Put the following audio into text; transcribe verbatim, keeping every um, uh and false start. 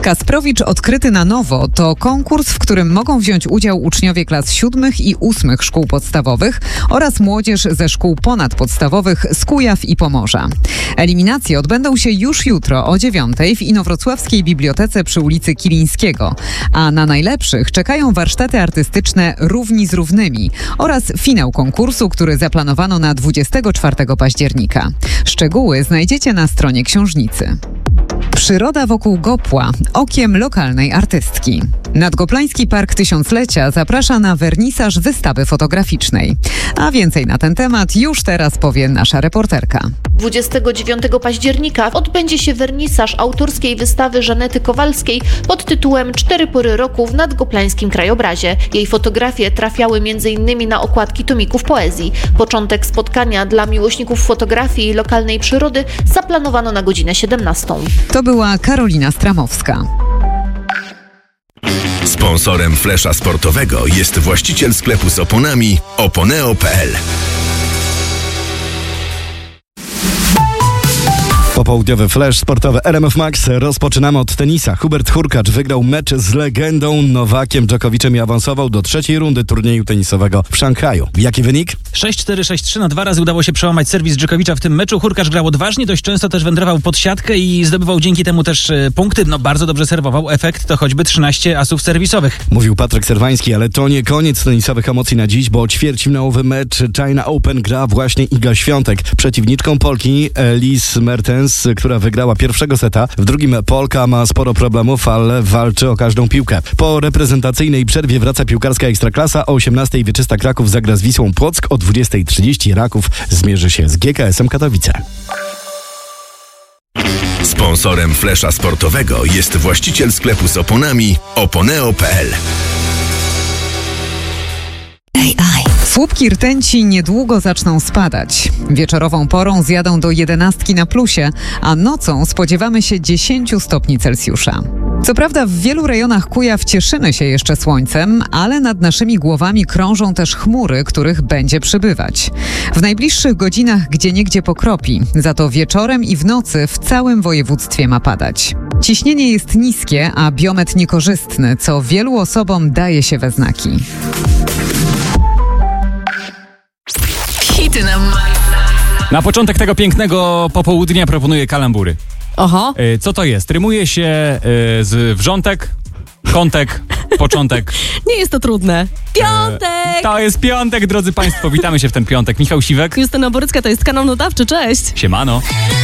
Kasprowicz odkryty na nowo to konkurs, w którym mogą wziąć udział uczniowie klas siódmych i ósmych szkół podstawowych oraz młodzież ze szkół ponadpodstawowych z Kujaw i Pomorza. Eliminacje odbędą się już jutro o dziewiątej w Inowrocławskiej Bibliotece przy ulicy Kilińskiego, a na najlepszych czekają warsztaty artystyczne Równi z równymi oraz finał konkursu, który zaplanowano na dwudziestego czwartego października. Szczegóły znajdziecie na stronie książnicy. Przyroda wokół Gopła, okiem lokalnej artystki. Nadgoplański Park Tysiąclecia zaprasza na wernisaż wystawy fotograficznej. A więcej na ten temat już teraz powie nasza reporterka. dwudziestego dziewiątego października odbędzie się wernisaż autorskiej wystawy Żanety Kowalskiej pod tytułem Cztery pory roku w nadgoplańskim krajobrazie. Jej fotografie trafiały między innymi na okładki tomików poezji. Początek spotkania dla miłośników fotografii i lokalnej przyrody zaplanowano na godzinę siedemnastą. To była Karolina Stramowska. Sponsorem Flesza Sportowego jest właściciel sklepu z oponami oponeo kropka pe el. Popołudniowy flash sportowy R M F Max. Rozpoczynamy od tenisa. Hubert Hurkacz wygrał mecz z legendą Nowakiem Dżokowiciem i awansował do trzeciej rundy turnieju tenisowego w Szanghaju. Jaki wynik? sześć cztery, sześć trzy. Na dwa razy udało się przełamać serwis Dżokowicza w tym meczu. Hurkacz grał odważnie, dość często też wędrował pod siatkę i zdobywał dzięki temu też e, punkty. No bardzo dobrze serwował. Efekt to choćby trzynaście asów serwisowych. Mówił Patryk Serwański, ale to nie koniec tenisowych emocji na dziś, bo ćwierćfinałowy mecz China Open gra właśnie Iga Świątek. Przeciwniczką Polki Elise Mertens, która wygrała pierwszego seta. W drugim Polka ma sporo problemów, ale walczy o każdą piłkę. Po reprezentacyjnej przerwie wraca piłkarska Ekstraklasa. O osiemnastej Wieczysta Kraków zagra z Wisłą Płock. O dwudziestej trzydzieści Raków zmierzy się z G K S-em Katowice. Sponsorem Flesza Sportowego jest właściciel sklepu z oponami oponeo kropka pe el. Słupki rtęci niedługo zaczną spadać. Wieczorową porą zjadą do jedenastki na plusie, a nocą spodziewamy się dziesięciu stopni Celsjusza. Co prawda w wielu rejonach Kujaw cieszymy się jeszcze słońcem, ale nad naszymi głowami krążą też chmury, których będzie przybywać. W najbliższych godzinach gdzieniegdzie pokropi, za to wieczorem i w nocy w całym województwie ma padać. Ciśnienie jest niskie, a biometr niekorzystny, co wielu osobom daje się we znaki. Hity na Na początek tego pięknego popołudnia proponuję kalambury. Oho. E, co to jest? Rymuje się e, z wrzątek, kątek, początek. Nie jest to trudne. Piątek! E, to jest piątek, drodzy Państwo. Witamy się w ten piątek. Michał Siwek. Justyna Borycka, to jest kanał nadawczy. Cześć! Siemano.